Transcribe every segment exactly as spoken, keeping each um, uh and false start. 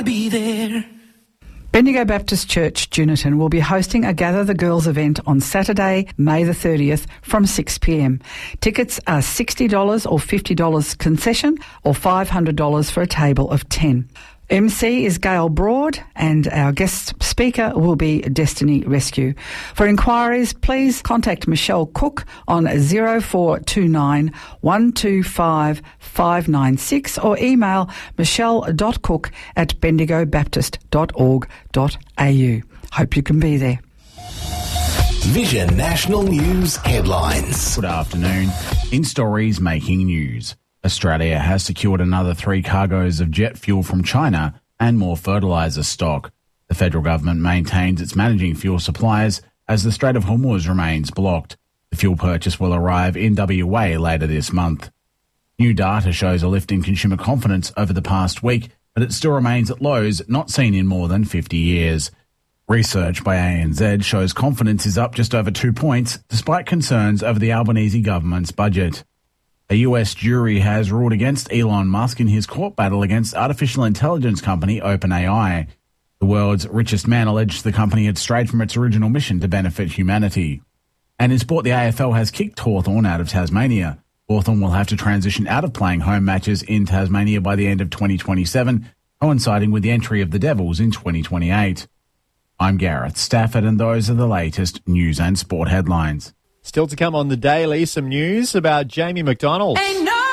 Be there. Bendigo Baptist Church, Juniton, will be hosting a Gather the Girls event on Saturday, May the thirtieth from six p m. Tickets are sixty dollars or fifty dollars concession or five hundred dollars for a table of ten. M C is Gail Broad and our guest speaker will be Destiny Rescue. For inquiries, please contact Michelle Cook on zero four two nine, one two five, five nine six or email michelle.cook at bendigo baptist dot org dot a u. Hope you can be there. Vision National News headlines. Good afternoon. In stories making news, Australia has secured another three cargoes of jet fuel from China and more fertiliser stock. The federal government maintains it's managing fuel supplies as the Strait of Hormuz remains blocked. The fuel purchase will arrive in W A later this month. New data shows a lift in consumer confidence over the past week, but it still remains at lows not seen in more than fifty years. Research by A N Z shows confidence is up just over two points, despite concerns over the Albanese government's budget. A U S jury has ruled against Elon Musk in his court battle against artificial intelligence company OpenAI. The world's richest man alleged the company had strayed from its original mission to benefit humanity. And in sport, the A F L has kicked Hawthorn out of Tasmania. Hawthorn will have to transition out of playing home matches in Tasmania by the end of twenty twenty-seven, coinciding with the entry of the Devils in twenty twenty-eight. I'm Gareth Stafford, and those are the latest news and sport headlines. Still to come on the Daily, some news about Jamie McDonald. Ain't no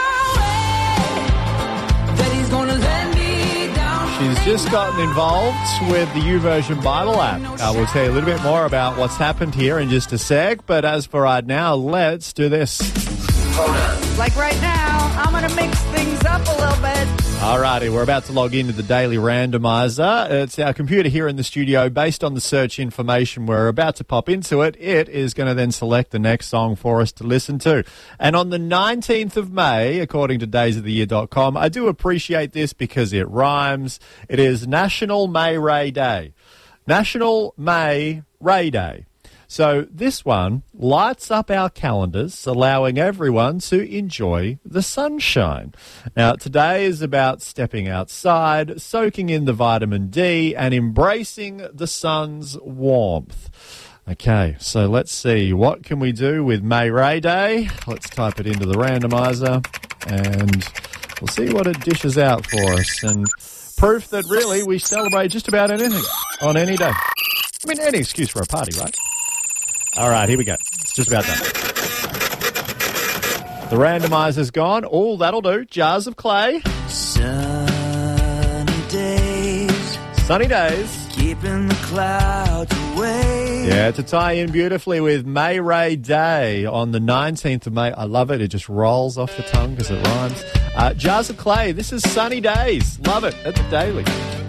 way that he's gonna let me down. She's just gotten involved with the YouVersion Bible app. Uh, we'll tell you a little bit more about what's happened here in just a sec, but as for right now, let's do this. Hold up. Like right now, I'm gonna mix things up a little bit. Alrighty, we're about to log into the Daily Randomizer. It's our computer here in the studio. Based on the search information we're about to pop into it, it is going to then select the next song for us to listen to. And on the nineteenth of May, according to days of the year dot com, I do appreciate this because it rhymes. It is National May Ray Day. National May Ray Day. So this one lights up our calendars, allowing everyone to enjoy the sunshine. Now, today is about stepping outside, soaking in the vitamin D, and embracing the sun's warmth. Okay, so let's see. What can we do with May Ray Day? Let's type it into the randomizer, and we'll see what it dishes out for us. And proof that, really, we celebrate just about anything on any day. I mean, any excuse for a party, right? All right, here we go. It's just about done. The randomizer's gone. Oh, that'll do. Jars of clay. Sunny days. Sunny days. Keeping the clouds away. Yeah, to tie in beautifully with May Ray Day on the nineteenth of May. I love it. It just rolls off the tongue because it rhymes. Uh, Jars of clay. This is Sunny Days. Love it at the Daily.